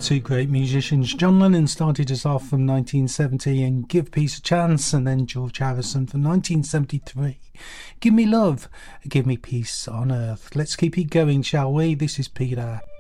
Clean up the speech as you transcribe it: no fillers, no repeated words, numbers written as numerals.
Two great musicians. John Lennon started us off from 1970 and Give Peace a Chance, and then George Harrison from 1973. Give Me Love, Give Me Peace on Earth. Let's keep it going, shall we? This is Peter.